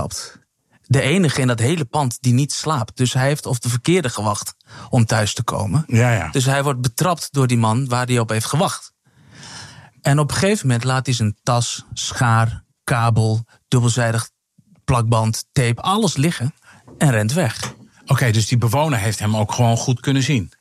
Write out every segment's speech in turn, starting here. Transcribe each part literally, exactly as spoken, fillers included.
betrapt. De enige in dat hele pand die niet slaapt. Dus hij heeft op de verkeerde gewacht om thuis te komen. Ja, ja. Dus hij wordt betrapt door die man waar hij op heeft gewacht. En op een gegeven moment laat hij zijn tas, schaar, kabel, dubbelzijdig plakband, tape, alles liggen en rent weg. Oké, okay, dus die bewoner heeft hem ook gewoon goed kunnen zien?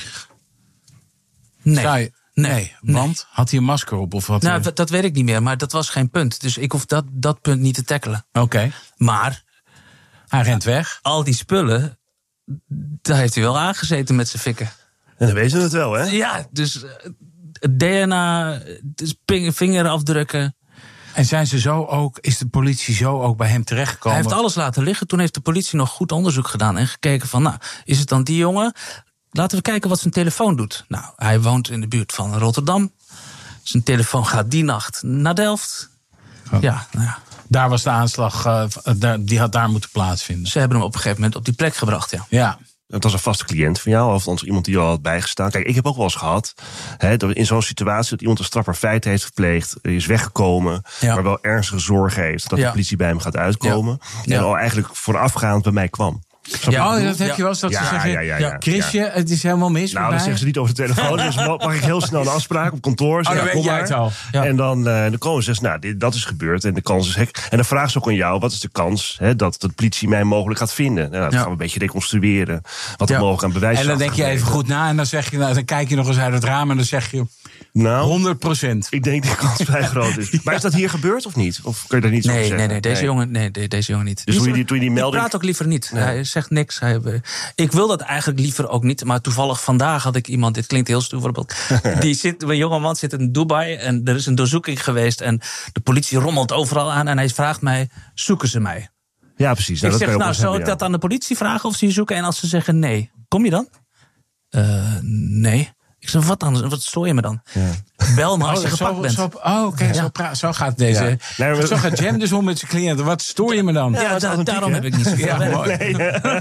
Nee. Zou je, nee, nee, want nee. had hij een masker op of wat? Nou, dat weet ik niet meer, maar dat was geen punt. Dus ik hoef dat, dat punt niet te tackelen. Oké. Okay. Maar hij rent weg. Al die spullen, daar heeft hij wel aangezeten met zijn fikken. En dan weten we het wel, hè? Ja, dus D N A, dus vingerafdrukken. En zijn ze zo ook, is de politie zo ook bij hem terechtgekomen? Hij heeft alles laten liggen. Toen heeft de politie nog goed onderzoek gedaan en gekeken van, nou, is het dan die jongen? Laten we kijken wat zijn telefoon doet. Nou, hij woont in de buurt van Rotterdam. Zijn telefoon gaat die nacht naar Delft. Oh. Ja, nou ja. Daar was de aanslag, uh, die had daar moeten plaatsvinden. Ze hebben hem op een gegeven moment op die plek gebracht, ja. Ja. Het was een vaste cliënt van jou, of althans iemand die al had bijgestaan. Kijk, ik heb ook wel eens gehad, hè, dat in zo'n situatie dat iemand een strafbaar feit heeft gepleegd, is weggekomen, ja. maar wel ernstige zorgen heeft dat ja. de politie bij hem gaat uitkomen. Ja. En al eigenlijk voorafgaand bij mij kwam. Ja, oh, dat heb je wel eens dat ja, ze zeggen, ja, ja, ja, Chrisje, ja. het is helemaal mis. Nou, dat zeggen ze niet over de telefoon. Dus mag ik heel snel een afspraak op kantoor. Oh, dan weet jij het al. Ja. En dan, uh, dan komen ze zeggen, nou, dit, dat is gebeurd. En de kans is hek. En dan vragen ze ook aan jou, wat is de kans hè, dat de politie mij mogelijk gaat vinden? Nou, dan ja. gaan we een beetje reconstrueren wat er ja. mogelijk aan bewijs is. En dan denk je even goed na en dan, zeg je, nou, dan kijk je nog eens uit het raam en dan zeg je... Nou, honderd procent. Ik denk dat de kans vrij groot is. Maar is dat hier gebeurd of niet? Of kun je daar niet nee, zo zeggen? Nee, nee, deze, nee. Jongen, nee deze jongen niet. Dus toen je die, toen je die melding... Ik praat ook liever niet. Nee. Hij zegt niks. Hij, ik wil dat eigenlijk liever ook niet. Maar toevallig vandaag had ik iemand, dit klinkt heel stoer voorbeeld. Die zit, een jonge man zit in Dubai en er is een doorzoeking geweest. En de politie rommelt overal aan en hij vraagt mij, zoeken ze mij? Ja, precies. Nou, ik dat zeg, nou, zou hebben, ik ja. dat aan de politie vragen of ze je zoeken? En als ze zeggen nee, kom je dan? Uh, nee. Ik zeg, wat dan? Wat stoor je me dan? Ja. Bel me als oh, je gepakt zo, bent. Zo, oh, oké, okay, ja. zo, zo gaat deze. Ja. Nee, maar... Zo gaat Jam dus om met zijn cliënten. Wat stoor je me dan? Ja, ja da, daarom heb ik niet zoveel ja, mooi. Nee.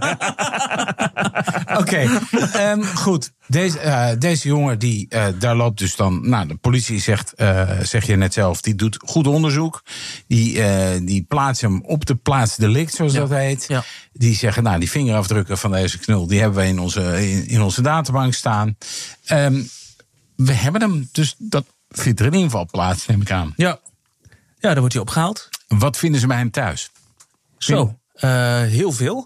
Oké, okay, um, goed. Deze, uh, deze jongen, die, uh, daar loopt dus dan... Nou, de politie zegt, uh, zeg je net zelf, die doet goed onderzoek. Die, uh, die plaatst hem op de plaats delict, zoals ja. dat heet. Ja. Die zeggen, nou, die vingerafdrukken van deze knul... die hebben we in onze, in, in onze databank staan. Um, we hebben hem, dus dat vindt er in ieder geval plaats, neem ik aan. Ja, ja, daar wordt hij opgehaald. Wat vinden ze bij hem thuis? Zo, uh, heel veel.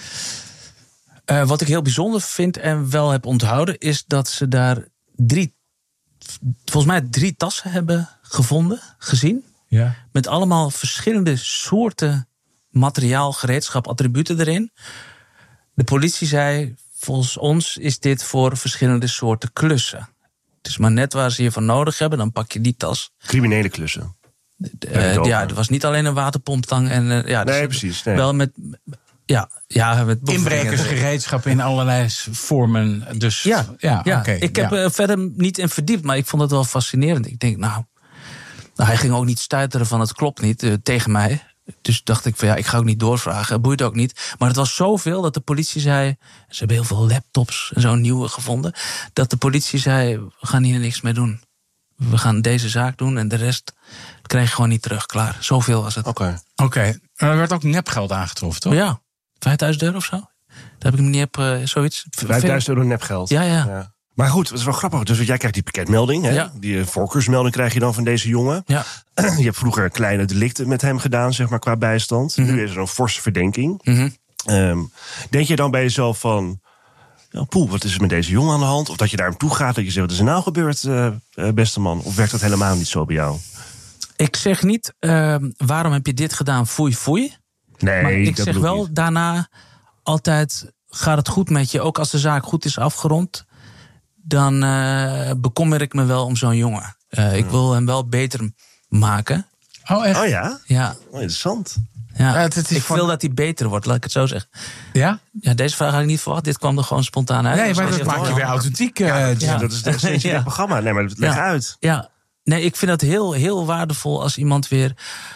Uh, wat ik heel bijzonder vind en wel heb onthouden... is dat ze daar drie, volgens mij drie tassen hebben gevonden, gezien. Ja. Met allemaal verschillende soorten materiaal, gereedschap, attributen erin. De politie zei, volgens ons is dit voor verschillende soorten klussen. Het is maar net waar ze je van nodig hebben, dan pak je die tas. Criminele klussen. Uh, ja, er was niet alleen een waterpomptang. En, uh, ja, nee, dus precies. Nee. Wel met... Ja, ja, met inbrekersgereedschap in allerlei vormen. Dus, ja, ja, ja, okay, ik heb ja. Uh, verder niet in verdiept, maar ik vond het wel fascinerend. Ik denk, nou, nou hij ging ook niet stuiteren van het klopt niet uh, tegen mij. Dus dacht ik van ja, ik ga ook niet doorvragen. Boeit ook niet. Maar het was zoveel dat de politie zei... Ze hebben heel veel laptops en zo'n nieuwe gevonden. Dat de politie zei, we gaan hier niks mee doen. We gaan deze zaak doen en de rest krijg je gewoon niet terug. Klaar, zoveel was het. Oké. Okay. Oké, okay. Er werd ook nepgeld aangetroffen, toch? Ja, vijfduizend euro of zo. Daar heb ik hem niet heb, uh, zoiets. vijfduizend euro nepgeld. Ja, ja, ja. Maar goed, dat is wel grappig. Dus jij krijgt die pakketmelding. Hè? Ja. Die voorkeursmelding krijg je dan van deze jongen. Ja. Je hebt vroeger kleine delicten met hem gedaan, zeg maar, qua bijstand. Mm-hmm. Nu is er een forse verdenking. Mm-hmm. Um, denk je dan bij jezelf van... Ja, poeh, wat is er met deze jongen aan de hand? Of dat je naar hem toe gaat, dat je zegt, wat is er nou gebeurd, uh, beste man? Of werkt dat helemaal niet zo bij jou? Ik zeg niet, uh, waarom heb je dit gedaan, foei, foei. Nee, maar ik dat zeg wel niet. Daarna altijd, gaat het goed met je? Ook als de zaak goed is afgerond, dan uh, bekommer ik me wel om zo'n jongen. Uh, ik wil hem wel beter maken. Oh, echt? Oh ja? Ja. Oh, interessant. Ja, ja, het, het is ik van... wil dat hij beter wordt, laat ik het zo zeggen. Ja? Ja, deze vraag had ik niet verwacht. Dit kwam er gewoon spontaan uit. Nee, maar dat maakt je weer authentiek. Uh, ja, ja. Dat is het essentie van het programma. Nee, maar leg ja. uit. Ja, nee, ik vind dat heel, heel waardevol als iemand weer...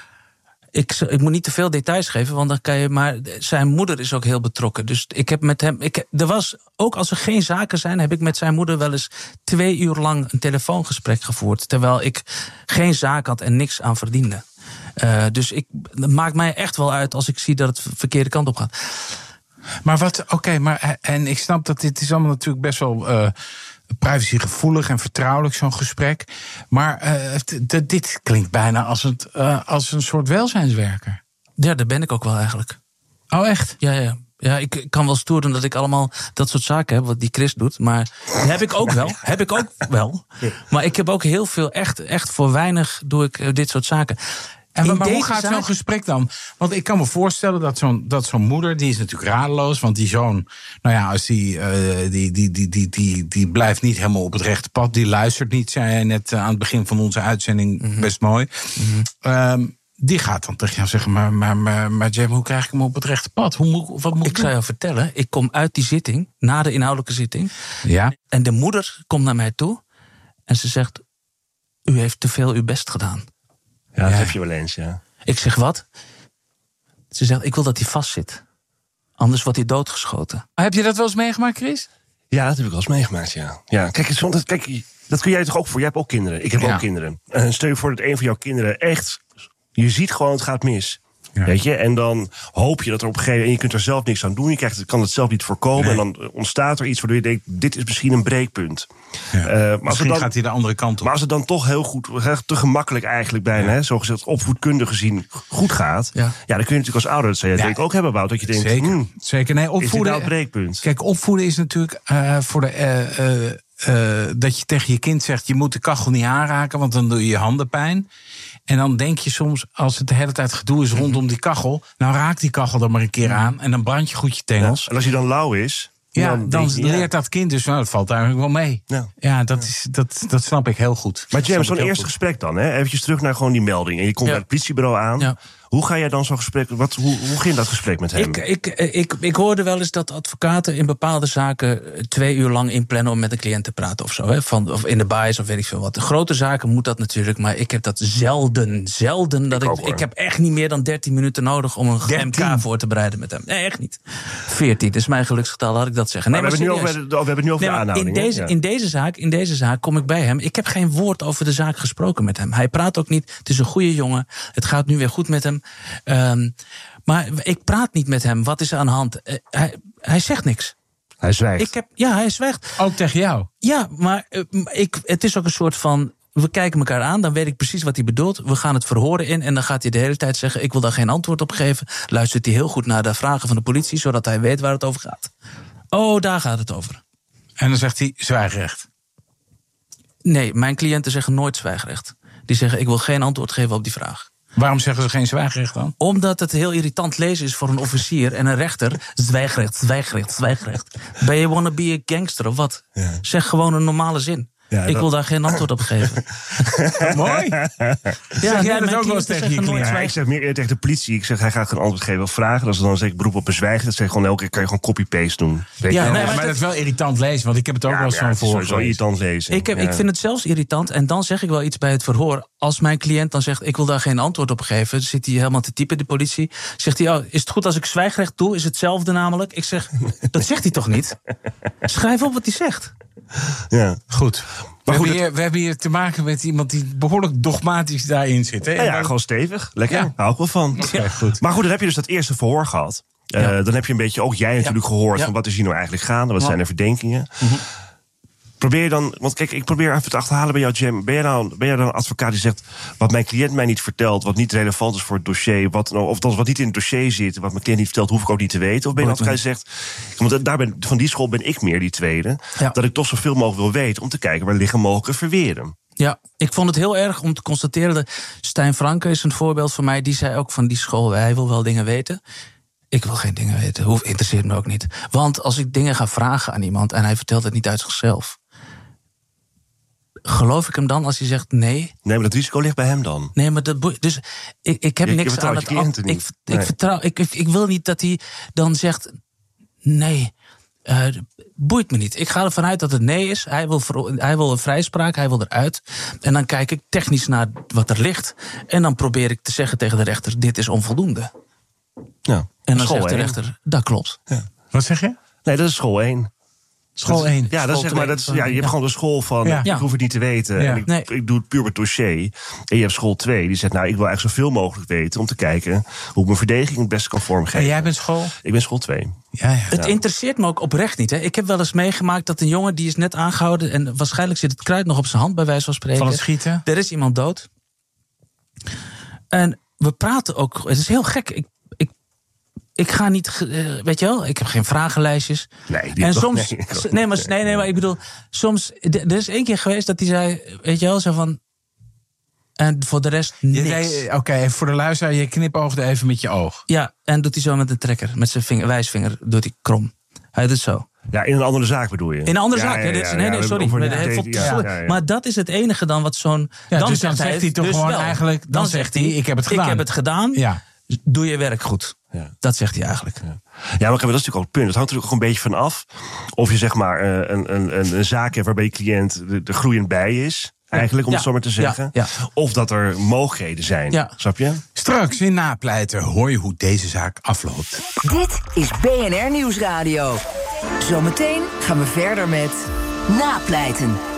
Ik, ik moet niet te veel details geven, want dan kan je... Maar zijn moeder is ook heel betrokken. Dus ik heb met hem... Ik, er was, ook als er geen zaken zijn, heb ik met zijn moeder wel eens twee uur lang een telefoongesprek gevoerd. Terwijl ik geen zaak had en niks aan verdiende. Uh, dus ik, het maakt mij echt wel uit als ik zie dat het de verkeerde kant op gaat. Maar wat, oké, okay, maar en ik snap dat dit is allemaal natuurlijk best wel uh, privacygevoelig en vertrouwelijk, zo'n gesprek. Maar uh, d- d- dit klinkt bijna als, het, uh, als een soort welzijnswerker. Ja, dat ben ik ook wel eigenlijk. Oh, echt? Ja, ja. Ja, ik kan wel stoer doen dat ik allemaal dat soort zaken heb, wat die Chris doet. Maar heb ik ook wel. heb ik ook wel. Maar ik heb ook heel veel, echt, echt voor weinig doe ik uh, dit soort zaken. En maar, maar hoe gaat zaak... zo'n gesprek dan? Want ik kan me voorstellen dat zo'n, dat zo'n moeder, die is natuurlijk radeloos. Want die zoon, nou ja, als die, uh, die, die, die, die, die, die blijft niet helemaal op het rechte pad. Die luistert niet, zei jij net uh, aan het begin van onze uitzending, mm-hmm. best mooi. Mm-hmm. Um, die gaat dan tegen jou zeggen, maar, maar, maar, maar Jam, hoe krijg ik hem op het rechte pad? Hoe moet, wat moet ik ik zou jou vertellen, ik kom uit die zitting, na de inhoudelijke zitting. Ja. En de moeder komt naar mij toe en ze zegt, u heeft te veel uw best gedaan. Ja, dat ja. heb je wel eens, ja. Ik zeg, wat? Ze zegt, ik wil dat hij vastzit. Anders wordt hij doodgeschoten. Heb je dat wel eens meegemaakt, Chris? Ja, dat heb ik wel eens meegemaakt, ja. ja kijk, soms, kijk, dat kun jij toch ook voor? Jij hebt ook kinderen. Ik heb ja. ook kinderen. Uh, stel je voor dat een van jouw kinderen echt... Je ziet gewoon, het gaat mis. Ja. Weet je? En dan hoop je dat er op een gegeven moment... en je kunt er zelf niks aan doen. Je krijgt, kan het zelf niet voorkomen. Nee. En dan ontstaat er iets waardoor je denkt... dit is misschien een breekpunt. Ja. Uh, maar misschien dan, gaat hij de andere kant op. Maar als het dan toch heel goed... te gemakkelijk eigenlijk bijna... Ja. Hè, zogezegd opvoedkundig gezien goed gaat... Ja. ja, dan kun je natuurlijk als ouder... dat zou je ja. denk ik ook hebben, Wout. Dat je denkt... Zeker. Hmm, Zeker. Nee, opvoeden, is dit nou het breekpunt? Kijk, opvoeden is natuurlijk uh, voor de... Uh, uh, uh, dat je tegen je kind zegt... je moet de kachel niet aanraken... want dan doe je je handen pijn... En dan denk je soms, als het de hele tijd gedoe is rondom die kachel... nou raak die kachel er maar een keer aan... en dan brand je goed je tengels. Ja, en als hij dan lauw is... Ja, dan, dan je, leert ja. dat kind dus, nou, dat valt eigenlijk wel mee. Ja, ja, dat, is, dat, dat snap ik heel goed. Maar James, zo'n eerste goed. gesprek dan, hè? Eventjes terug naar gewoon die melding. En je komt ja. bij het politiebureau aan... Ja. Hoe ga jij dan zo'n gesprek... Wat, hoe, hoe ging dat gesprek met hem? Ik, ik, ik, ik hoorde wel eens dat advocaten in bepaalde zaken... twee uur lang inplannen om met een cliënt te praten of zo. Hè? Van, of in de bias of weet ik veel wat. De grote zaken moet dat natuurlijk, maar ik heb dat zelden. Zelden. Dat ik, ik, ik heb echt niet meer dan dertien minuten nodig... om een G M K voor te bereiden met hem. Nee, echt niet. veertien, dat is mijn geluksgetal, laat ik dat zeggen. Nee, maar, maar we, hebben serieus. nu over, we hebben het nu over nee, de aanhouding. In deze, ja. in, deze zaak, in deze zaak kom ik bij hem. Ik heb geen woord over de zaak gesproken met hem. Hij praat ook niet. Het is een goede jongen. Het gaat nu weer goed met hem. Um, Maar ik praat niet met hem. Wat is er aan de hand? Uh, hij, hij zegt niks. Hij zwijgt. Ik heb, ja, hij zwijgt. Ook tegen jou? Ja, maar uh, ik, het is ook een soort van... We kijken elkaar aan, dan weet ik precies wat hij bedoelt. We gaan het verhoren in en dan gaat hij de hele tijd zeggen... ik wil daar geen antwoord op geven. Luistert hij heel goed naar de vragen van de politie... zodat hij weet waar het over gaat. Oh, daar gaat het over. En dan zegt hij zwijgrecht? Nee, mijn cliënten zeggen nooit zwijgrecht. Die zeggen, ik wil geen antwoord geven op die vraag. Waarom zeggen ze geen zwijgrecht dan? Omdat het heel irritant lezen is voor een officier en een rechter. Zwijgrecht, zwijgrecht, zwijgrecht. Ben je wanna be a gangster of wat? Ja. Zeg gewoon een normale zin. Ja, ik dat... wil daar geen antwoord op geven. Mooi. Ja, zeg jij dat ook wel eens tegen je cliënt? Ja, ik zeg meer tegen de politie. Ik zeg, hij gaat geen antwoord geven op vragen. Als ze dan zeg ik beroep op bezwijgen, dat zeg gewoon elke keer kan je gewoon copy-paste doen. Ja, ja, nee, maar, maar dat, dat is wel irritant lezen, want ik heb het ook ja, wel eens van voor. Zo irritant lezen. Ik, heb, ja. ik vind het zelfs irritant en dan zeg ik wel iets bij het verhoor. Als mijn cliënt dan zegt, ik wil daar geen antwoord op geven, dan zit hij helemaal te typen, de politie. Zegt hij, oh, is het goed als ik zwijgrecht doe? Is hetzelfde namelijk? Ik zeg, dat zegt hij toch niet? Schrijf op wat hij zegt. Ja, goed. We, goed, hebben hier, we hebben hier te maken met iemand die behoorlijk dogmatisch daarin zit. Hè? Ja, ja, gewoon stevig. Lekker. Ja. Hou ik wel van. Okay, goed. Maar goed, dan heb je dus dat eerste verhoor gehad. Ja. Uh, dan heb je een beetje, ook jij natuurlijk ja. gehoord... Ja. van wat is hier nou eigenlijk gaande? Wat ja. zijn er verdenkingen? Mm-hmm. Probeer je dan... Want kijk, ik probeer even te achterhalen bij jou, Jam. Ben jij nou, ben jij dan een advocaat die zegt... wat mijn cliënt mij niet vertelt, wat niet relevant is voor het dossier... Wat, of dat wat niet in het dossier zit, wat mijn cliënt niet vertelt... hoef ik ook niet te weten? Of ben je een advocaat die zegt... Want daar ben, van die school ben ik meer, die tweede... Ja. dat ik toch zoveel mogelijk wil weten... om te kijken waar liggen mogelijke verweren. Ja, ik vond het heel erg om te constateren... dat Stijn Franke is een voorbeeld van mij... die zei ook van die school, hij wil wel dingen weten... Ik wil geen dingen weten, hoeft, interesseert me ook niet. Want als ik dingen ga vragen aan iemand... en hij vertelt het niet uit zichzelf... geloof ik hem dan als hij zegt nee? Nee, maar dat risico ligt bij hem dan. Nee, maar dat, dus ik, ik heb je, niks je aan het... Ik, ik, ik, vertrouw, ik, ik wil niet dat hij dan zegt... nee, uh, boeit me niet. Ik ga ervan uit dat het nee is. Hij wil, hij wil een vrijspraak, hij wil eruit. En dan kijk ik technisch naar wat er ligt. En dan probeer ik te zeggen tegen de rechter... dit is onvoldoende. Ja, en dan zegt de rechter, dat klopt. Ja. Wat zeg je? Nee, dat is school één. School één. Ja, dat is, zeg maar, dat is, ja, je hebt ja. gewoon de school van, ja. ik hoef het niet te weten. Ja. En ik, nee. ik doe het puur met dossier. En je hebt school twee, die zegt, nou, ik wil eigenlijk zoveel mogelijk weten om te kijken hoe ik mijn verdediging het beste kan vormgeven. En jij bent school? Ik ben school twee. Ja, ja. Het interesseert me ook oprecht niet. Hè. Ik heb wel eens meegemaakt dat een jongen, die is net aangehouden, en waarschijnlijk zit het kruid nog op zijn hand, bij wijze van spreken. Van het schieten? Er is iemand dood. En we praten ook, het is heel gek. Ik, ik, ik ga niet, uh, weet je wel, ik heb geen vragenlijstjes. Nee, die en toch, soms, nee, nee, maar, nee, nee, maar ik bedoel, soms, er is één keer geweest dat hij zei, weet je wel, zo van, en voor de rest niks. Oké, okay, voor de luisteraar, je knipoogde even met je oog. Ja, en doet hij zo met een trekker, met zijn vinger, wijsvinger, doet hij krom. Hij doet zo. Ja, in een andere zaak bedoel je? In een andere ja, zaak, ja, hè? ja, Dit is, ja, nee, nee, sorry. Over, Ja, ja, ja, ja, ja. Maar dat is het enige dan wat zo'n... Ja, dan dus zegt dan zegt hij toch dus gewoon wel, eigenlijk... Dan, dan zegt hij, ik heb het gedaan. Ik heb het gedaan, ja. Doe je werk goed. Ja. Dat zegt hij eigenlijk. Ja, ja, maar dat is natuurlijk ook het punt. Het hangt natuurlijk ook een beetje van af of je zeg maar een, een, een, een zaak hebt waarbij je cliënt er groeiend bij is. Eigenlijk, om ja. het zo maar te zeggen. Ja. Ja. Of dat er mogelijkheden zijn. Ja. Snap je? Straks in Napleiten hoor je hoe deze zaak afloopt. Dit is B N R Nieuwsradio. Zometeen gaan we verder met Napleiten.